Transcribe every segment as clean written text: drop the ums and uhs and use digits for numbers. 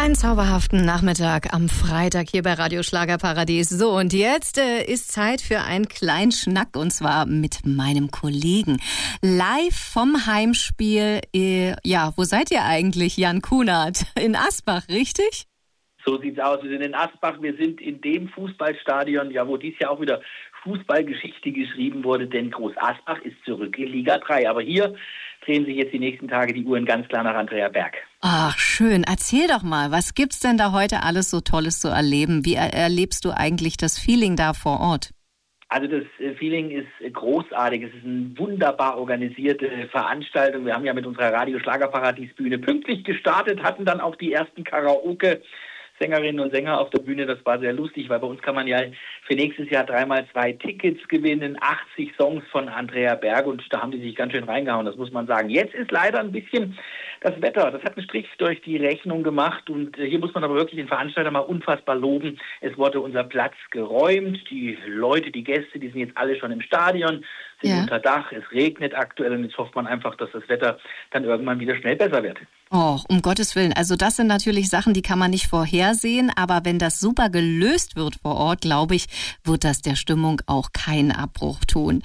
Einen zauberhaften Nachmittag am Freitag hier bei Radio Schlagerparadies. So, und jetzt ist Zeit für einen kleinen Schnack, und zwar mit meinem Kollegen. Live vom Heimspiel, wo seid ihr eigentlich, Jan Kunert? In Asbach, richtig? So sieht's aus. Wir sind in Asbach. Wir sind in dem Fußballstadion, wo dieses Jahr auch wieder Fußballgeschichte geschrieben wurde, denn Groß Asbach ist zurück in Liga 3. Aber hier drehen sich jetzt die nächsten Tage die Uhren ganz klar nach Andrea Berg. Ach, schön. Erzähl doch mal, was gibt's denn da heute alles so Tolles zu erleben? Wie erlebst du eigentlich das Feeling da vor Ort? Also das Feeling ist großartig. Es ist eine wunderbar organisierte Veranstaltung. Wir haben ja mit unserer Radio Schlagerparadies-Bühne pünktlich gestartet, hatten dann auch die ersten Karaoke-Sängerinnen und Sänger auf der Bühne. Das war sehr lustig, weil bei uns kann man ja für nächstes Jahr 3x2 Tickets gewinnen, 80 Songs von Andrea Berg, und da haben die sich ganz schön reingehauen, das muss man sagen. Jetzt ist leider ein bisschen das Wetter, das hat einen Strich durch die Rechnung gemacht, und hier muss man aber wirklich den Veranstalter mal unfassbar loben. Es wurde unser Platz geräumt, die Leute, die Gäste, die sind jetzt alle schon im Stadion, sind unter Dach, es regnet aktuell, und jetzt hofft man einfach, dass das Wetter dann irgendwann wieder schnell besser wird. Oh, um Gottes Willen. Also das sind natürlich Sachen, die kann man nicht vorhersehen, aber wenn das super gelöst wird vor Ort, glaube ich, wird das der Stimmung auch keinen Abbruch tun.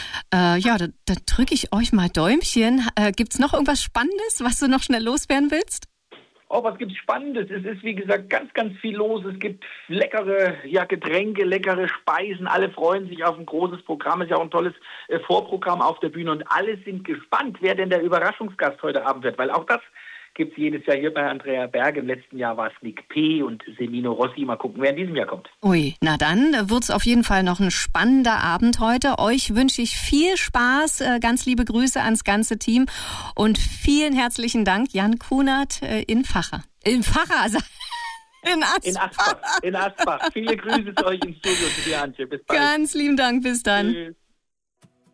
Da drücke ich euch mal Däumchen. Gibt's noch irgendwas Spannendes, was du noch schnell loswerden willst? Oh, was gibt's Spannendes? Es ist, wie gesagt, ganz, ganz viel los. Es gibt leckere Getränke, leckere Speisen. Alle freuen sich auf ein großes Programm. Es ist ja auch ein tolles Vorprogramm auf der Bühne, und alle sind gespannt, wer denn der Überraschungsgast heute Abend wird, weil auch das gibt es jedes Jahr hier bei Andrea Berg. Im letzten Jahr war es Nick P. und Semino Rossi. Mal gucken, wer in diesem Jahr kommt. Ui, na dann wird es auf jeden Fall noch ein spannender Abend heute. Euch wünsche ich viel Spaß, ganz liebe Grüße ans ganze Team und vielen herzlichen Dank, Jan Kunert in Asbach. In Asbach. Viele Grüße zu euch ins Studio, zu dir, Antje. Bis bald. Ganz lieben Dank, bis dann. Tschüss.